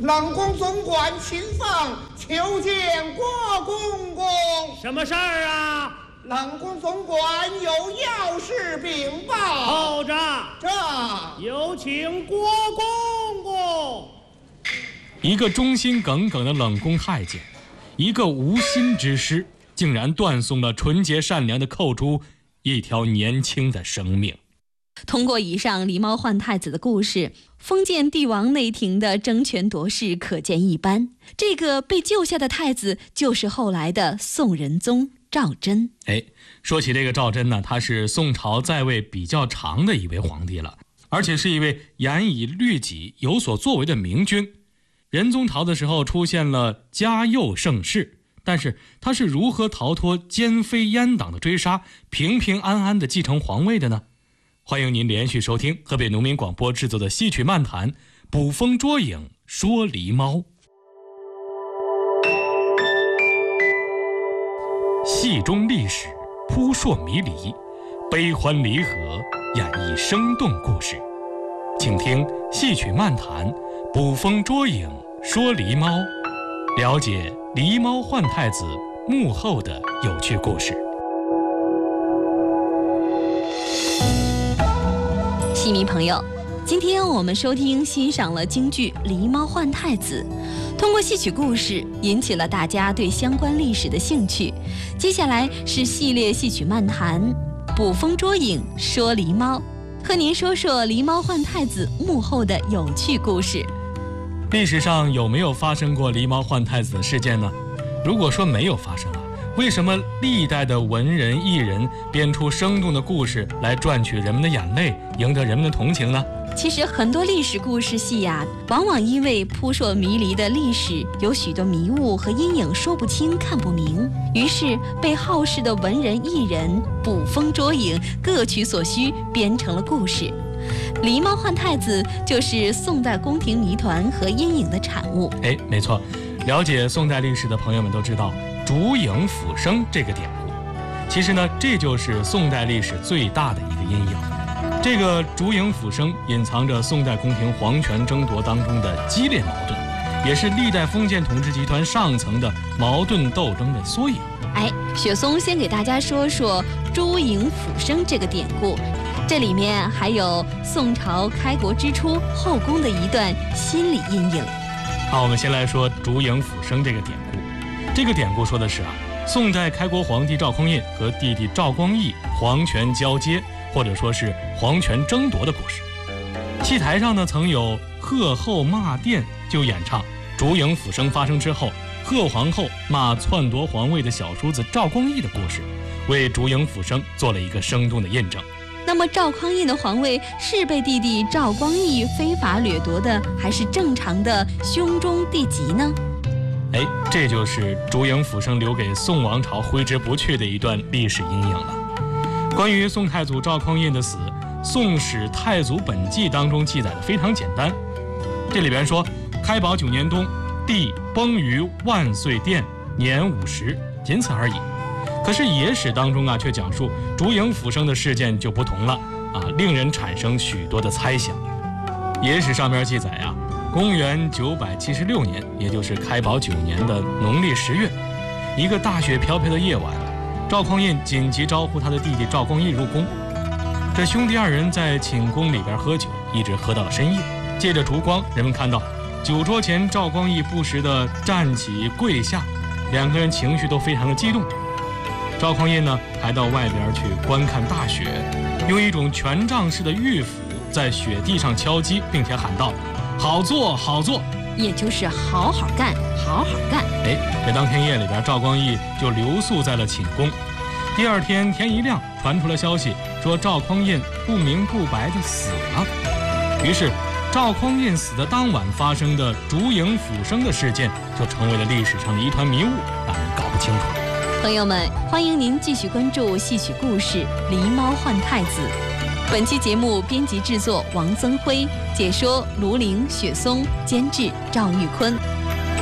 冷宫总管秦放求见郭公公。 什么事儿啊？ 冷宫总管有要事禀报。 候着， 这有请郭公公。 一个忠心耿耿的冷宫太监，一个无心之失，竟然断送了纯洁善良的寇珠一条年轻的生命。 通过以上狸猫换太子的故事，封建帝王内廷的争权夺势可见一斑。这个被救下的太子就是后来的宋仁宗赵祯。 说起这个赵祯呢，他是宋朝在位比较长的一位皇帝了，而且是一位严以律己、有所作为的明君。仁宗朝的时候出现了嘉佑盛世，但是他是如何逃脱奸妃阉党的追杀，平平安安地继承皇位的呢？欢迎您连续收听河北农民广播制作的戏曲漫谈，捕风捉影说狸猫。戏中历史扑朔迷离，悲欢离合演绎生动故事，请听戏曲漫谈，捕风捉影说狸猫，了解狸猫换太子幕后的有趣故事。 戏迷朋友，今天我们收听欣赏了京剧《狸猫换太子》，通过戏曲故事引起了大家对相关历史的兴趣。接下来是系列戏曲漫谈，捕风捉影说狸猫，和您说说狸猫换太子幕后的有趣故事。 历史上有没有发生过狸猫换太子的事件呢？如果说没有发生为什么历代的文人艺人编出生动的故事来赚取人们的眼泪，赢得人们的同情呢？ 其实很多历史故事戏往往因为扑朔迷离的历史有许多迷雾和阴影，说不清看不明，于是被好事的文人艺人捕风捉影，各取所需编成了故事。狸猫换太子就是宋代宫廷谜团和阴影的产物。 没错，了解宋代历史的朋友们都知道烛影斧声这个典故。其实呢，这就是宋代历史最大的一个阴影。这个烛影斧声隐藏着宋代宫廷皇权争夺当中的激烈矛盾，也是历代封建统治集团上层的矛盾斗争的缩影。 雪松先给大家说说烛影斧声这个典故，这里面还有宋朝开国之初后宫的一段心理阴影。 好，我们先来说烛影斧声这个典故。这个典故说的是宋代开国皇帝赵匡胤和弟弟赵光义皇权交接，或者说是皇权争夺的故事。戏台上呢，曾有贺后骂殿就演唱烛影斧声发生之后，贺皇后骂篡夺皇位的小叔子赵光义的故事，为烛影斧声做了一个生动的印证。 那么赵匡胤的皇位是被弟弟赵光义非法掠夺的，还是正常的兄终弟及呢？ 这就是烛影斧声留给宋王朝挥之不去的一段历史阴影了。关于宋太祖赵匡胤的死，《宋史太祖本纪》当中记载的非常简单，这里边说开宝9年冬，帝崩于万岁殿，年50，仅此而已。可是野史当中却讲述烛影斧声的事件就不同了令人产生许多的猜想。野史上面记载公元976年，也就是开宝9年的农历10月，一个大雪飘飘的夜晚，赵匡胤紧急招呼他的弟弟赵光义入宫。这兄弟二人在寝宫里边喝酒，一直喝到了深夜。借着烛光，人们看到酒桌前赵光义不时地站起跪下，两个人情绪都非常的激动。赵匡胤呢，还到外边去观看大雪，用一种权杖式的玉斧在雪地上敲击，并且喊道：“好做，好做！” 也就是好好干，好好干。 这当天夜里边，赵光义就留宿在了寝宫。第二天天一亮，传出了消息，说赵匡胤不明不白的死了。于是赵匡胤死的当晚发生的烛影斧声的事件，就成为了历史上的一团迷雾，让人搞不清楚。 朋友们，欢迎您继续关注戏曲故事《狸猫换太子》。本期节目编辑制作王增辉，解说卢玲、雪松，监制赵玉坤。